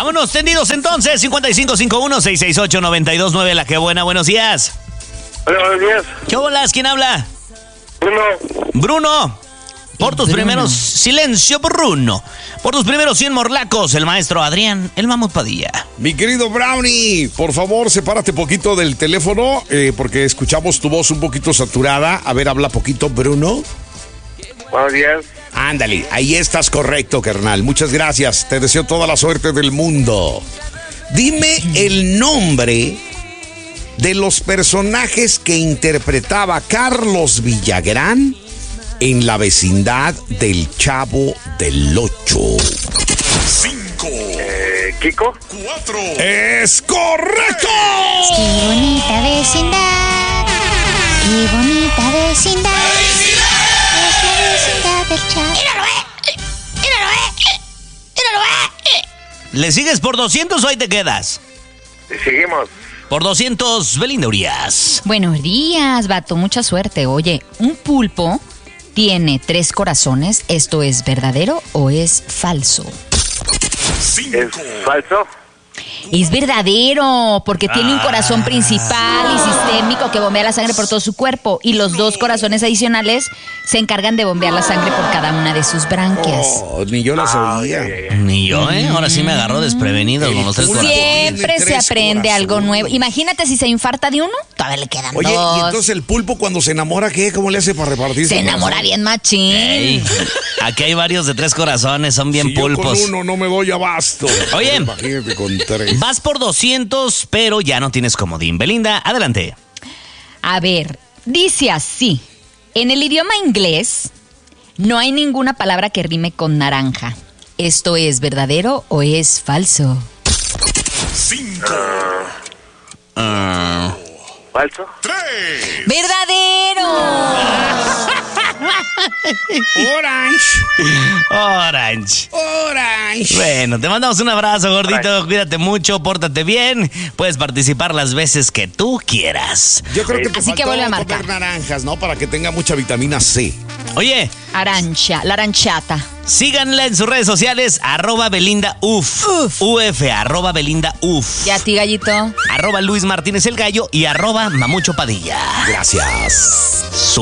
Vámonos tendidos entonces. 5551-668-929. La que buena, buenos días. Hola, buenos días. ¿Qué bolas? ¿Quién habla? Bruno. Por tus primeros... Silencio, Bruno. Por tus primeros 100 morlacos, el maestro Adrián, el Mamut Padilla. Mi querido Brownie, por favor, sepárate poquito del teléfono, porque escuchamos tu voz un poquito saturada. A ver, habla poquito, Bruno. Buenos días. Ándale, ahí estás correcto, carnal. Muchas gracias. Te deseo toda la suerte del mundo. Dime el nombre de los personajes que interpretaba Carlos Villagrán en la vecindad del Chavo del Ocho. 5, Kiko. 4. ¡Es correcto! Qué bonita vecindad. Qué bonita vecindad. Es la vecindad del Chavo. ¿Le sigues por 200 o ahí te quedas? Seguimos. Por 200, Belinda Urias. Buenos días, vato, mucha suerte. Oye, un pulpo tiene 3 corazones. ¿Esto es verdadero o es falso? 5. ¿Es falso? Es verdadero, porque tiene un corazón principal y sistémico que bombea la sangre por todo su cuerpo. Y los 2 corazones adicionales se encargan de bombear la sangre por cada una de sus branquias. Oh, ni yo la sabía. Ni yo, ¿eh? Ahora sí me agarró desprevenido con los 3 corazones. Siempre Tiene se 3 aprende algo corazones. nuevo. Imagínate si se infarta de uno, todavía le quedan Oye, 2. y entonces el pulpo cuando se enamora, ¿qué? ¿Cómo le hace para repartirse? Se enamora bien machín. Ey, aquí hay varios de 3 corazones, son bien Si yo pulpos. con uno no me doy abasto. Oye. Imagínate con 3. Vas por 200, pero ya no tienes comodín. Belinda, adelante. A ver, dice así. En el idioma inglés no hay ninguna palabra que rime con naranja. ¿Esto es verdadero o es falso? 5, ¿Falso? 3. ¡Verdadero! Orange. Bueno, te mandamos un abrazo, gordito. Cuídate mucho, pórtate bien. Puedes participar las veces que tú quieras. Yo creo que te Así que faltó vuelve a marcar. comer naranjas, ¿no? Para que tenga mucha vitamina C. Oye, Arancha, la aranchata. síganla en sus redes sociales, @BelindaUf. UF, @BelindaUf. ¿Y a ti, gallito? @Luis Martínez el Gallo y @Mamucho Padilla. Gracias.